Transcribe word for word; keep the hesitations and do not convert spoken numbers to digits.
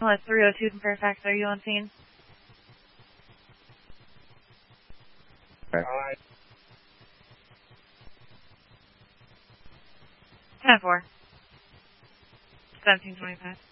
Well, it's three oh two from Fairfax. Are you on scene? Okay. ten four. seventeen twenty-five.